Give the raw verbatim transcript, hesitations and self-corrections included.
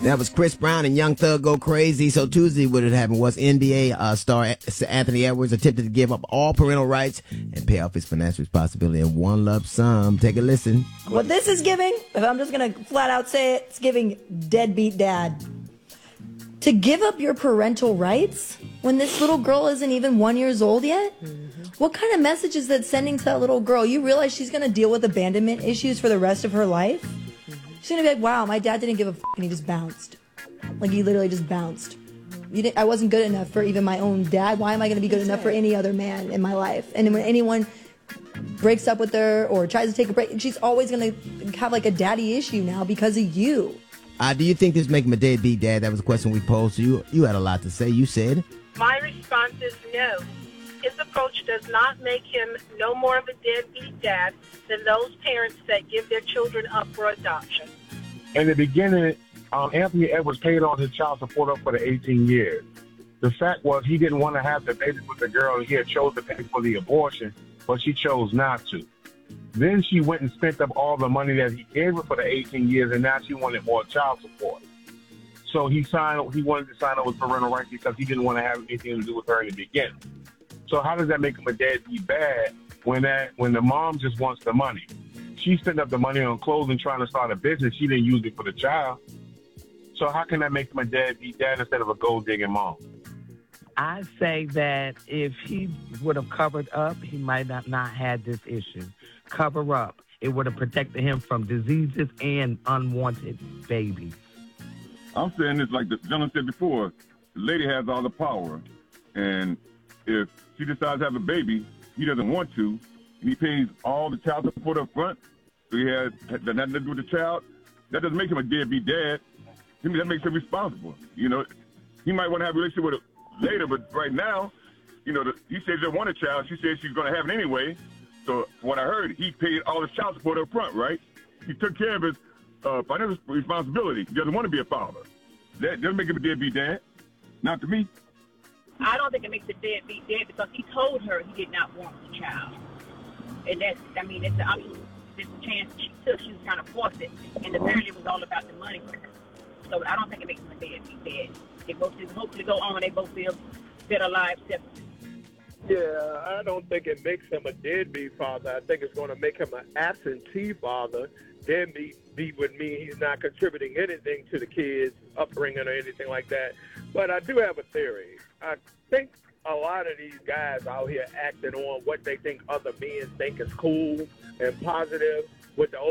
That was Chris Brown and Young Thug Go Crazy. So Tuesday, what had happened was N B A uh, star Anthony Edwards attempted to give up all parental rights and pay off his financial responsibility in one lump sum. Take a listen. What this is giving, if I'm just going to flat out say it, it's giving deadbeat dad. To give up your parental rights when this little girl isn't even one years old yet? Mm-hmm. What kind of message is that sending to that little girl? You realize she's going to deal with abandonment issues for the rest of her life? She's going to be like, wow, my dad didn't give a f*** and he just bounced. Like, he literally just bounced. You didn't, I wasn't good enough for even my own dad. Why am I going to be good enough for any other man in my life? And when anyone breaks up with her or tries to take a break, she's always going to have, like, a daddy issue now because of you. Uh, do you think this make him a deadbeat dad? That was a question we posed to you. You had a lot to say. You said. My response is no. His approach does not make him no more of a deadbeat dad than those parents that give their children up for adoption. In the beginning, um, Anthony Edwards paid all his child support up for the eighteen years. The fact was he didn't want to have the baby with the girl. He had chose to pay for the abortion, but she chose not to. Then she went and spent up all the money that he gave her for the eighteen years, and now she wanted more child support. So he signed. He wanted to sign up with parental rights because he didn't want to have anything to do with her in the beginning. So how does that make him a deadbeat bad when that when the mom just wants the money? She spent up the money on clothes and trying to start a business. She didn't use it for the child. So how can that make him a deadbeat dad instead of a gold-digging mom? I say that if he would have covered up, he might not not had this issue. Cover up. It would have protected him from diseases and unwanted babies. I'm saying this like the gentleman said before. The lady has all the power. And if she decides to have a baby, he doesn't want to, and he pays all the child support up front, so he has nothing to do with the child, that doesn't make him a deadbeat dad. I mean, that makes him responsible. You know, he might want to have a relationship with her later, but right now, you know, the, he says he doesn't want a child. She says she's going to have it anyway. So from what I heard, he paid all his child support up front, right? He took care of his uh, financial responsibility. He doesn't want to be a father. That doesn't make him a deadbeat dad. Not to me. I don't think it makes a deadbeat dad because he told her he did not want the child. And that's, I mean, it's, I mean, it's a chance she took. She was trying to force it. And apparently it was all about the money for her. So I don't think it makes him a deadbeat dad. They both hopefully go on and they both live better lives separately. Yeah, I don't think it makes him a deadbeat father. I think it's going to make him an absentee father. Deadbeat would mean he's not contributing anything to the kids' upbringing or anything like that. But I do have a theory. I think a lot of these guys out here acting on what they think other men think is cool and positive with the